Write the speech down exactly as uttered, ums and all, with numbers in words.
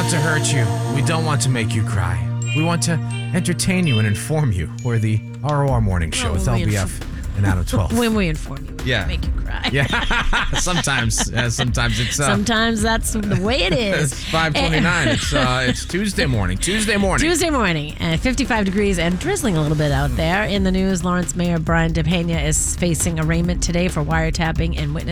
want to hurt you. We don't want to make you cry. We want to entertain you and inform you. We're the R O R Morning Show with when L we B F and Adam twelve. When we inform you, we Yeah. make you cry. Yeah, sometimes. Uh, sometimes it's uh, Sometimes that's the way it is. it's five twenty-nine. It's uh, it's Tuesday morning. Tuesday morning. Tuesday morning, uh, fifty-five degrees and drizzling a little bit out there. In the news, Lawrence Mayor Brian DePena is facing arraignment today for wiretapping and witness